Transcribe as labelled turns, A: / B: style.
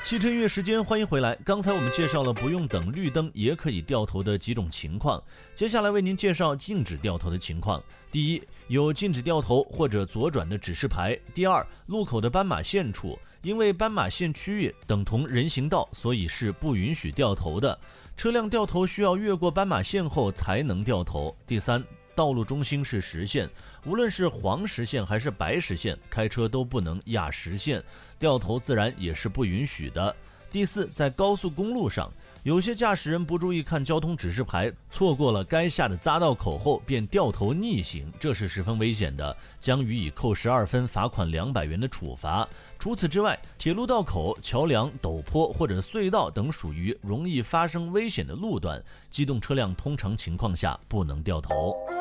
A: 汽车音乐时间，欢迎回来。刚才我们介绍了不用等绿灯也可以掉头的几种情况，接下来为您介绍禁止掉头的情况。第一，有禁止掉头或者左转的指示牌。第二，路口的斑马线处，因为斑马线区域等同人行道，所以是不允许掉头的。车辆掉头需要越过斑马线后才能掉头。第三，道路中心是实线，无论是黄实线还是白实线，开车都不能压实线，掉头自然也是不允许的。第四，在高速公路上，有些驾驶人不注意看交通指示牌，错过了该下的匝道口后便掉头逆行，这是十分危险的，将予以扣12分、罚款200元的处罚。除此之外，铁路道口、桥梁、陡坡或者隧道等属于容易发生危险的路段，机动车辆通常情况下不能掉头。